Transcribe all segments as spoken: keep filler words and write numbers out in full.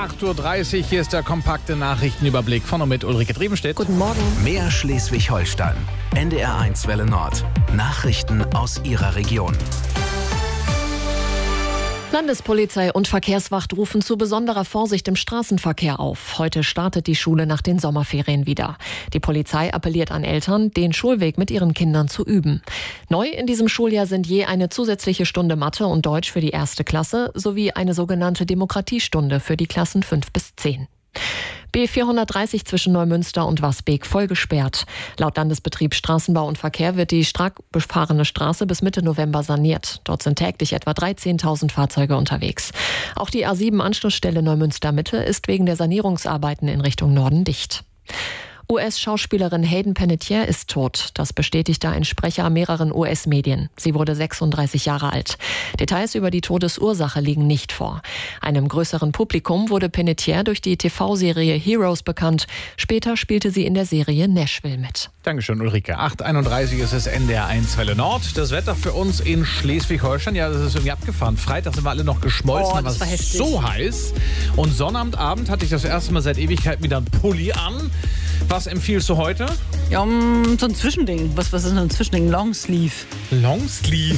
acht Uhr dreißig, hier ist der kompakte Nachrichtenüberblick von und mit Ulrike Drevenstedt. Guten Morgen. Mehr Schleswig-Holstein. N D R eins Welle Nord. Nachrichten aus Ihrer Region. Landespolizei und Verkehrswacht rufen zu besonderer Vorsicht im Straßenverkehr auf. Heute startet die Schule nach den Sommerferien wieder. Die Polizei appelliert an Eltern, den Schulweg mit ihren Kindern zu üben. Neu in diesem Schuljahr sind je eine zusätzliche Stunde Mathe und Deutsch für die erste Klasse sowie eine sogenannte Demokratiestunde für die Klassen fünf bis zehn. B vierhundertdreißig zwischen Neumünster und Wasbeek voll gesperrt. Laut Landesbetrieb Straßenbau und Verkehr wird die stark befahrene Straße bis Mitte November saniert. Dort sind täglich etwa dreizehntausend Fahrzeuge unterwegs. Auch die A sieben Anschlussstelle Neumünster Mitte ist wegen der Sanierungsarbeiten in Richtung Norden dicht. U S-Schauspielerin Hayden Panettiere ist tot. Das bestätigte ein Sprecher mehreren U S-Medien. Sie wurde sechsunddreißig Jahre alt. Details über die Todesursache liegen nicht vor. Einem größeren Publikum wurde Panettiere durch die T V-Serie Heroes bekannt. Später spielte sie in der Serie Nashville mit. Dankeschön, Ulrike. acht Uhr einunddreißig ist es N D R eins Welle Nord. Das Wetter für uns in Schleswig-Holstein, ja, das ist irgendwie abgefahren. Freitag sind wir alle noch geschmolzen, oh, das war heftig. So heiß. Und Sonnabendabend hatte ich das erste Mal seit Ewigkeit wieder ein Pulli an. Was empfiehlst du heute? Ja, um, so ein Zwischending. Was, was ist denn ein Zwischending? Longsleeve. Longsleeve?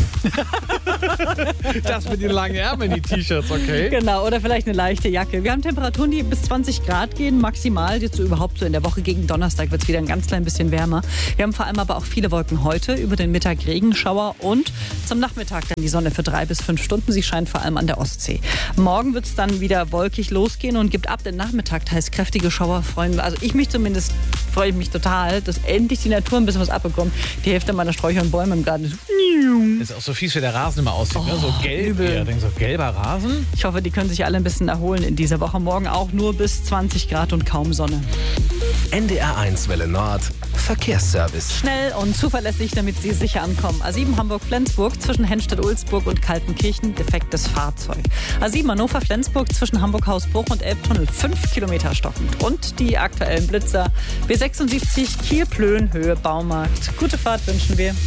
Das mit den langen Ärmeln, die T-Shirts, okay? Genau, oder vielleicht eine leichte Jacke. Wir haben Temperaturen, die bis zwanzig Grad gehen, maximal. Jetzt so überhaupt so in der Woche gegen Donnerstag wird es wieder ein ganz klein bisschen wärmer. Wir haben vor allem aber auch viele Wolken heute, über den Mittag Regenschauer und zum Nachmittag dann die Sonne für drei bis fünf Stunden. Sie scheint vor allem an der Ostsee. Morgen wird es dann wieder wolkig losgehen und gibt ab dem Nachmittag teils kräftige Schauer. Freuen, also ich mich zumindest freue ich mich total, dass endlich die Natur ein bisschen was abbekommt. Die Hälfte meiner Sträucher und Bäume im Garten ist. Ist auch so fies, wie der Rasen immer aussieht. Oh, ne? So gelb, ja, denk so gelber Rasen. Ich hoffe, die können sich alle ein bisschen erholen in dieser Woche. Morgen auch nur bis zwanzig Grad und kaum Sonne. N D R eins Welle Nord. Verkehrsservice. Schnell und zuverlässig, damit Sie sicher ankommen. A sieben Hamburg-Flensburg zwischen Hennstedt-Ulzburg und Kaltenkirchen, defektes Fahrzeug. A sieben Hannover-Flensburg zwischen Hamburg-Hausbruch und Elbtunnel, fünf Kilometer stockend. Und die aktuellen Blitzer. B sechsundsiebzig Kiel-Plön, Höhe Baumarkt. Gute Fahrt wünschen wir.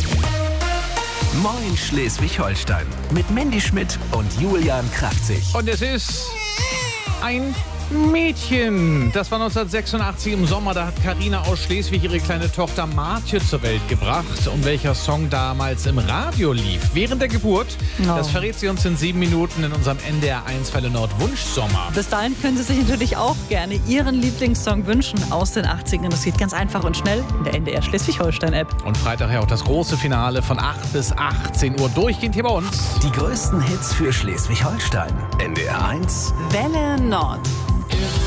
Moin Schleswig-Holstein. Mit Mandy Schmidt und Julian Kraftzig. Und es ist ein Mädchen. Das war neunzehnhundertsechsundachtzig im Sommer. Da hat Carina aus Schleswig ihre kleine Tochter Martje zur Welt gebracht. Und welcher Song damals im Radio lief während der Geburt, oh. das verrät sie uns in sieben Minuten in unserem N D R eins Welle Nord Wunschsommer. Bis dahin können Sie sich natürlich auch gerne Ihren Lieblingssong wünschen aus den achtzigern. Das geht ganz einfach und schnell in der N D R Schleswig-Holstein-App. Und Freitag ja auch das große Finale von acht bis achtzehn Uhr durchgehend hier bei uns. Die größten Hits für Schleswig-Holstein. N D R eins Welle Nord.